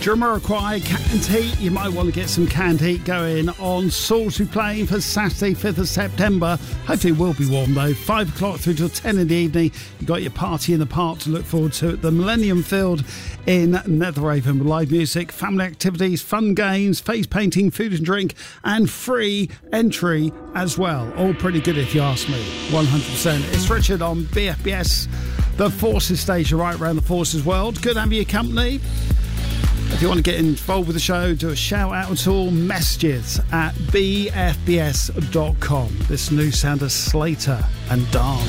Jamiroquai, Canned Heat. You might want to get some Canned Heat going on Salisbury Plain for Saturday, 5th of September. Hopefully it will be warm though. 5 o'clock through till 10 in the evening. You've got your party in the park to look forward to at the Millennium Field in Netheravon with live music, family activities, fun games, face painting, food and drink, and free entry as well. All pretty good if you ask me, 100%. It's Richard on BFBS, the Forces station right around the Forces world. Good to have your company. If you want to get involved with the show, do a shout out at all, messages at bfbs.com. This new sound of Slater and Dance.